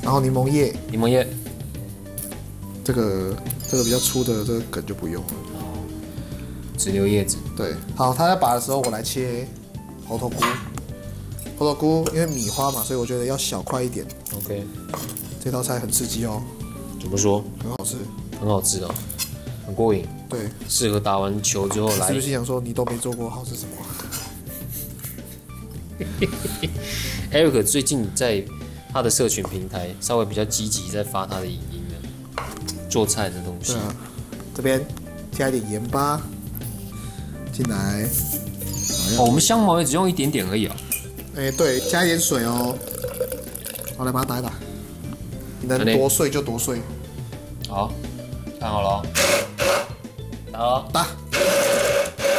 然后柠檬叶， 柠檬叶， 这个比较粗的这个梗就不用了。 直流叶子。 对，好，他在拔的时候，我来切猴头菇。猴头菇因为米花嘛，所以我觉得要小块一点。 OK， 这道菜很刺激哦。 怎么说？ 很好吃， 很好吃哦，很过瘾。 对， 适合打完球之后来。 是不是想说你都没做过，好吃什么 ？Eric 最近在他的社群平台稍微比较积极，在发他的影音的做菜的东西。 对啊，这边加一点盐巴进来。 我们香茅也只用一点点而已啊。 对，加一点水哦。好，来把它打一打，你能多碎就多碎。 好，看好了，打了。 打。